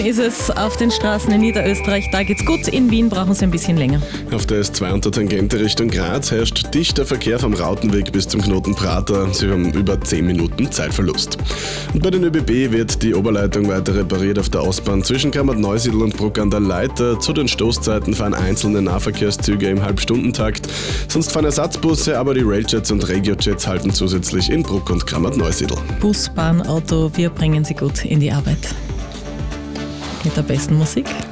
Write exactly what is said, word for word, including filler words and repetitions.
Ist es auf den Straßen in Niederösterreich, da geht's gut. In Wien brauchen Sie ein bisschen länger. Auf der S zwei unter Tangente Richtung Graz herrscht dichter Verkehr vom Rautenweg bis zum Knoten Prater. Sie haben über zehn Minuten Zeitverlust. Und bei den ÖBB wird die Oberleitung weiter repariert auf der Ostbahn zwischen Kammert-Neusiedl und Bruck an der Leiter. Zu den Stoßzeiten fahren einzelne Nahverkehrszüge im Halbstundentakt. Sonst fahren Ersatzbusse, aber die Railjets und Regiojets halten zusätzlich in Bruck und Kammert-Neusiedl. Bus, Bahn, Auto, wir bringen Sie gut in die Arbeit. Mit der besten Musik.